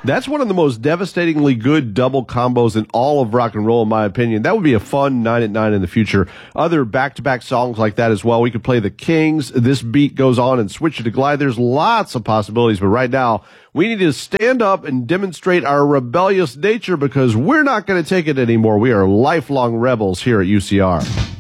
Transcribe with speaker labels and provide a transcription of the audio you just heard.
Speaker 1: That's one of the most devastatingly good double combos in all of rock and roll, in my opinion. That would be a fun 9 at 9 in the future. Other back-to-back songs like that as well. We could play the Kings. This beat goes on and switch it to Glide. There's lots of possibilities, but right now we need to stand up and demonstrate our rebellious nature because we're not going to take it anymore. We are lifelong rebels here at UCR.